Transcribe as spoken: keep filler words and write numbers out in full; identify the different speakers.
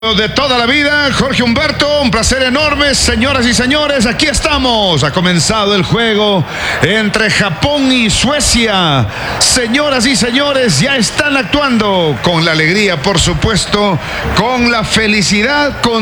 Speaker 1: De toda la vida, Jorge Humberto, un placer enorme, señoras y señores, aquí estamos, ha comenzado el juego entre Japón y Suecia, señoras y señores, ya están actuando con la alegría, por supuesto, con la felicidad, con